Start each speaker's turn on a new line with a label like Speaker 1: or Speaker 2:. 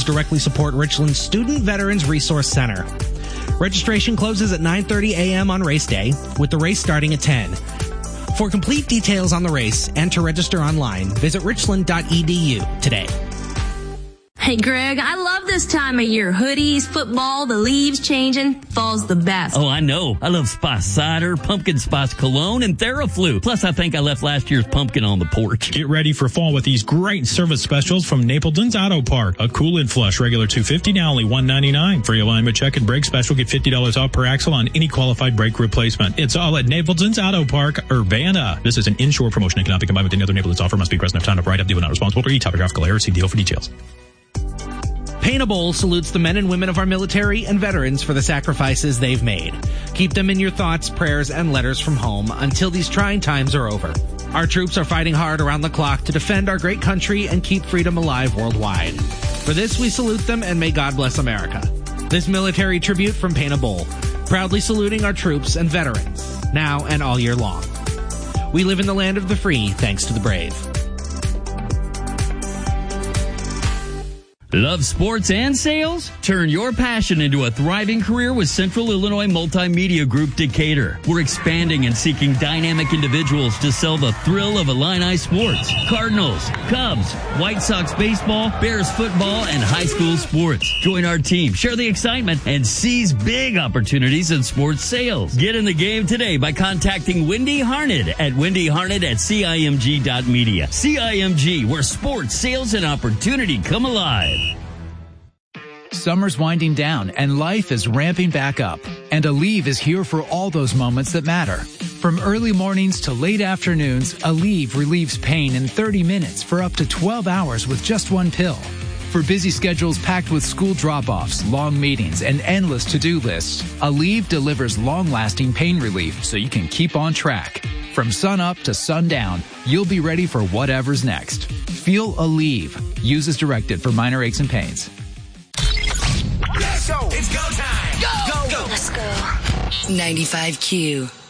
Speaker 1: directly support Richland's Student Veterans Resource Center. Registration closes at 9:30 a.m. on race day, with the race starting at 10. For complete details on the race and to register online, visit richland.edu today.
Speaker 2: Hey, Greg, I love this time of year. Hoodies, football, the leaves changing. Fall's the best.
Speaker 3: Oh, I know. I love Spice Cider, Pumpkin Spice Cologne, and TheraFlu. Plus, I think I left last year's pumpkin on the porch.
Speaker 4: Get ready for fall with these great service specials from Napleton's Auto Part. A cool and flush, regular $250, now only $199. Free alignment check and brake special. Get $50 off per axle on any qualified brake replacement. It's all at Napleton's Auto Park, Urbana. This is an inshore promotion and cannot be combined with any other Napleton's offer. Must be present at time of write-up. Deal not responsible for any topographical error. See deal for details.
Speaker 1: Paint a Bowl salutes the men and women of our military and veterans for the sacrifices they've made. Keep them in your thoughts, prayers, and letters from home until these trying times are over. Our troops are fighting hard around the clock to defend our great country and keep freedom alive worldwide. For this, we salute them and may God bless America. This military tribute from Paint a Bowl, proudly saluting our troops and veterans, now and all year long. We live in the land of the free, thanks to the brave.
Speaker 3: Love sports and sales? Turn your passion into a thriving career with Central Illinois Multimedia Group Decatur. We're expanding and seeking dynamic individuals to sell the thrill of Illini sports. Cardinals, Cubs, White Sox baseball, Bears football, and high school sports. Join our team, share the excitement, and seize big opportunities in sports sales. Get in the game today by contacting Wendy Harned at wendyharned@cimg.media. CIMG, where sports, sales, and opportunity come alive.
Speaker 5: Summer's winding down and life is ramping back up. And Aleve is here for all those moments that matter. From early mornings to late afternoons, Aleve relieves pain in 30 minutes for up to 12 hours with just one pill. For busy schedules packed with school drop-offs, long meetings, and endless to-do lists, Aleve delivers long-lasting pain relief so you can keep on track. From sun up to sundown, you'll be ready for whatever's next. Feel Aleve. Use as directed for minor aches and pains.
Speaker 6: Let's go. It's go time.
Speaker 2: Go. Let's go.
Speaker 7: 95Q.